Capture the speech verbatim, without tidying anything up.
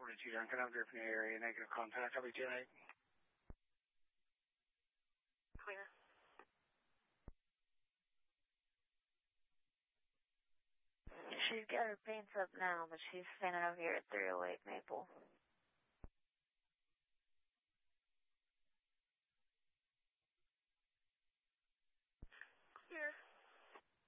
forty-two Duncan. I'm Griffin area. Negative contact. I'll be two eight. Clear. She's got her pants up now, but she's standing over here at three oh eight Maple.